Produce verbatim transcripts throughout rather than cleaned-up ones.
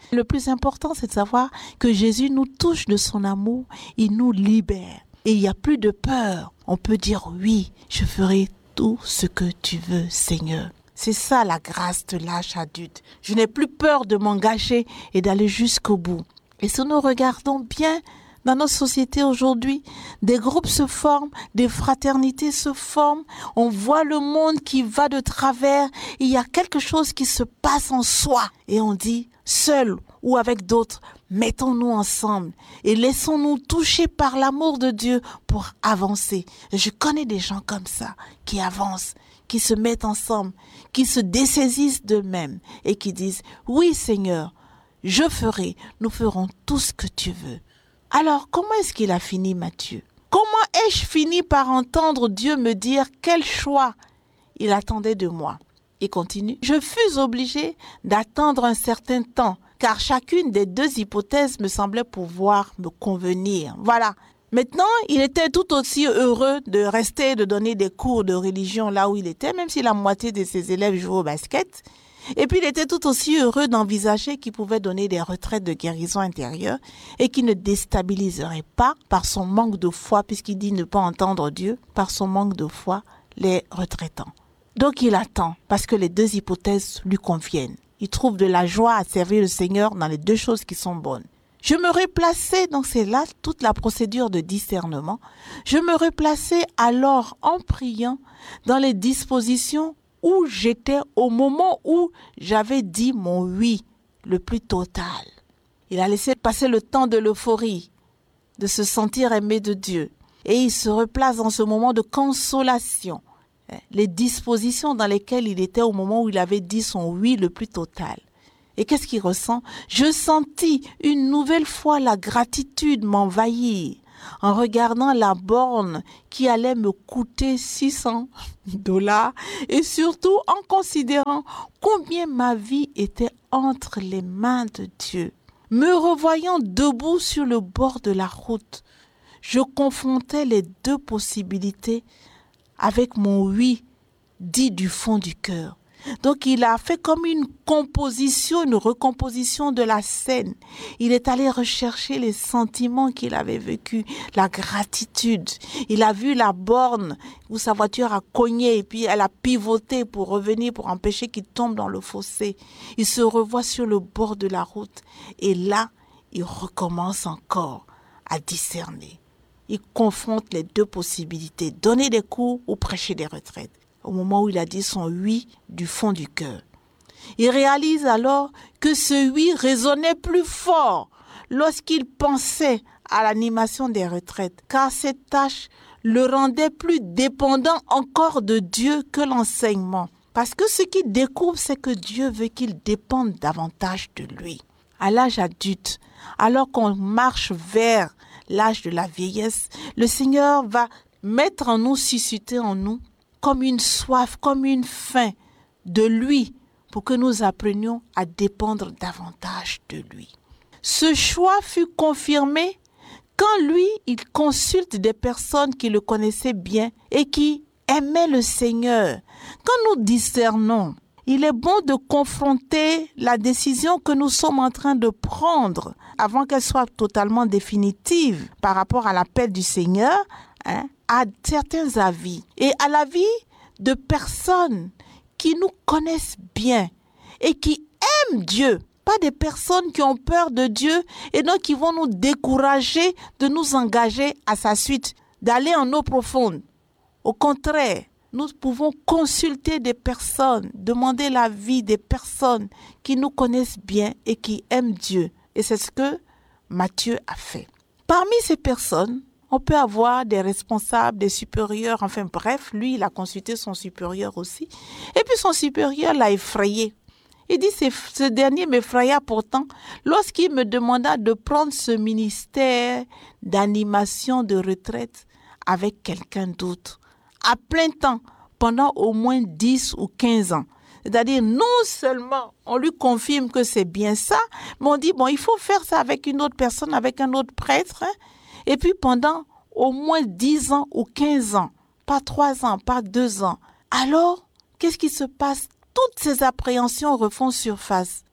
Le plus important, c'est de savoir que Jésus nous touche de son amour, il nous libère. Et il n'y a plus de peur. On peut dire oui, je ferai tout ce que tu veux, Seigneur. C'est ça la grâce de l'âge adulte. Je n'ai plus peur de m'engager et d'aller jusqu'au bout. Et si nous regardons bien dans notre société aujourd'hui, des groupes se forment, des fraternités se forment, on voit le monde qui va de travers, il y a quelque chose qui se passe en soi. Et on dit, seul ou avec d'autres, mettons-nous ensemble et laissons-nous toucher par l'amour de Dieu pour avancer. Je connais des gens comme ça, qui avancent, qui se mettent ensemble, qui se dessaisissent d'eux-mêmes et qui disent, oui Seigneur, je ferai, nous ferons tout ce que tu veux. Alors, comment est-ce qu'il a fini, Matthieu? Comment ai-je fini par entendre Dieu me dire quel choix il attendait de moi? Il continue. Je fus obligé d'attendre un certain temps, car chacune des deux hypothèses me semblait pouvoir me convenir. Voilà. Maintenant, il était tout aussi heureux de rester, de donner des cours de religion là où il était, même si la moitié de ses élèves jouaient au basket. Et puis, il était tout aussi heureux d'envisager qu'il pouvait donner des retraites de guérison intérieure et qu'il ne déstabiliserait pas par son manque de foi, puisqu'il dit ne pas entendre Dieu, par son manque de foi, les retraitants. Donc, il attend parce que les deux hypothèses lui conviennent. Il trouve de la joie à servir le Seigneur dans les deux choses qui sont bonnes. Je me replaçais, donc c'est là toute la procédure de discernement, je me replaçais alors en priant dans les dispositions où j'étais au moment où j'avais dit mon oui le plus total. Il a laissé passer le temps de l'euphorie, de se sentir aimé de Dieu. Et il se replace dans ce moment de consolation, les dispositions dans lesquelles il était au moment où il avait dit son oui le plus total. Et qu'est-ce qu'il ressent? Je sentis une nouvelle fois la gratitude m'envahir en regardant la borne qui allait me coûter six cents dollars et surtout en considérant combien ma vie était entre les mains de Dieu. Me revoyant debout sur le bord de la route, je confrontais les deux possibilités avec mon oui dit du fond du cœur. Donc il a fait comme une composition, une recomposition de la scène. Il est allé rechercher les sentiments qu'il avait vécus, la gratitude. Il a vu la borne où sa voiture a cogné et puis elle a pivoté pour revenir, pour empêcher qu'il tombe dans le fossé. Il se revoit sur le bord de la route et là, il recommence encore à discerner. Il confronte les deux possibilités, donner des cours ou prêcher des retraites. Au moment où il a dit son oui du fond du cœur. Il réalise alors que ce oui résonnait plus fort lorsqu'il pensait à l'animation des retraites, car cette tâche le rendait plus dépendant encore de Dieu que l'enseignement. Parce que ce qu'il découvre, c'est que Dieu veut qu'il dépende davantage de lui. À l'âge adulte, alors qu'on marche vers l'âge de la vieillesse, le Seigneur va mettre en nous, susciter en nous, comme une soif, comme une faim de lui, pour que nous apprenions à dépendre davantage de lui. Ce choix fut confirmé quand lui, il consulte des personnes qui le connaissaient bien et qui aimaient le Seigneur. Quand nous discernons, il est bon de confronter la décision que nous sommes en train de prendre avant qu'elle soit totalement définitive par rapport à l'appel du Seigneur, hein, à certains avis et à l'avis de personnes qui nous connaissent bien et qui aiment Dieu, pas des personnes qui ont peur de Dieu et donc qui vont nous décourager de nous engager à sa suite, d'aller en eau profonde. Au contraire, nous pouvons consulter des personnes, demander l'avis des personnes qui nous connaissent bien et qui aiment Dieu. Et c'est ce que Matthieu a fait. Parmi ces personnes, on peut avoir des responsables, des supérieurs, enfin bref, lui, il a consulté son supérieur aussi. Et puis son supérieur l'a effrayé. Il dit, ce dernier m'effraya pourtant lorsqu'il me demanda de prendre ce ministère d'animation de retraite avec quelqu'un d'autre, à plein temps, pendant au moins dix ou quinze ans. C'est-à-dire, non seulement on lui confirme que c'est bien ça, mais on dit, bon, il faut faire ça avec une autre personne, avec un autre prêtre, hein. Et puis pendant au moins dix ans ou quinze ans, pas trois ans, pas deux ans. Alors, qu'est-ce qui se passe? Toutes ces appréhensions refont surface.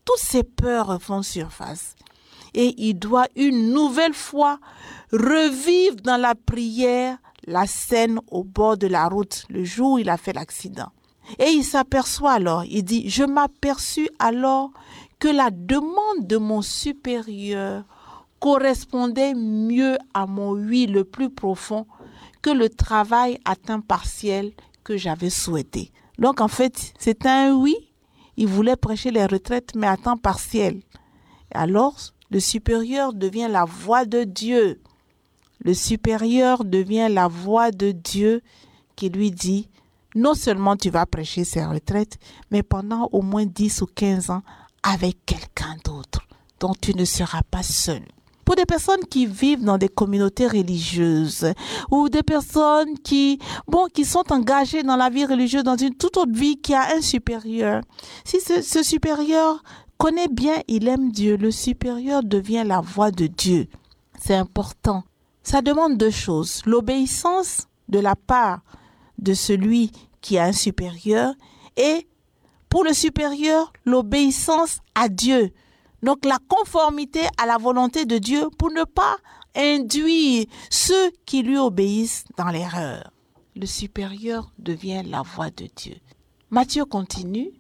toutes ces peurs font surface. Et il doit une nouvelle fois revivre dans la prière la scène au bord de la route, le jour où il a fait l'accident. Et il s'aperçoit alors, il dit, je m'aperçus alors que la demande de mon supérieur correspondait mieux à mon oui le plus profond que le travail à temps partiel que j'avais souhaité. Donc en fait, c'était un oui, il voulait prêcher les retraites, mais à temps partiel. Alors, le supérieur devient la voix de Dieu. Le supérieur devient la voix de Dieu qui lui dit, non seulement tu vas prêcher ces retraites, mais pendant au moins dix ou quinze ans avec quelqu'un d'autre, dont tu ne seras pas seul. Pour des personnes qui vivent dans des communautés religieuses ou des personnes qui, bon, qui sont engagées dans la vie religieuse, dans une toute autre vie, qui a un supérieur, si ce, ce supérieur connaît bien, il aime Dieu, le supérieur devient la voix de Dieu. C'est important. Ça demande deux choses. L'obéissance de la part de celui qui a un supérieur et pour le supérieur, l'obéissance à Dieu. Donc la conformité à la volonté de Dieu pour ne pas induire ceux qui lui obéissent dans l'erreur. Le supérieur devient la voix de Dieu. Matthieu continue.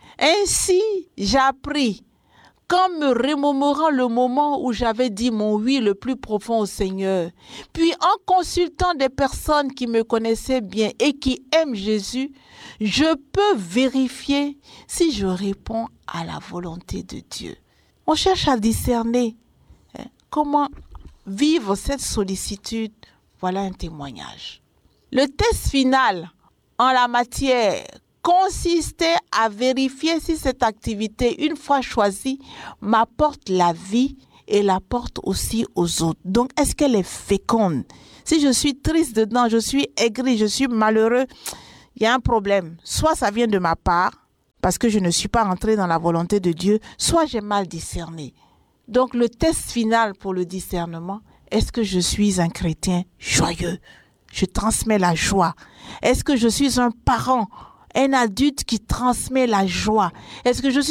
Ainsi, j'appris qu'en me remémorant le moment où j'avais dit mon oui le plus profond au Seigneur, puis en consultant des personnes qui me connaissaient bien et qui aiment Jésus, je peux vérifier si je réponds à la volonté de Dieu. On cherche à discerner hein, comment vivre cette sollicitude. Voilà un témoignage. Le test final en la matière consistait à vérifier si cette activité, une fois choisie, m'apporte la vie et l'apporte aussi aux autres. Donc, est-ce qu'elle est féconde? Si je suis triste dedans, je suis aigri, je suis malheureux, il y a un problème. Soit ça vient de ma part, parce que je ne suis pas rentré dans la volonté de Dieu, soit j'ai mal discerné. Donc, le test final pour le discernement, est-ce que je suis un chrétien joyeux? Je transmets la joie. Est-ce que je suis un parent, un adulte qui transmet la joie? Est-ce que je suis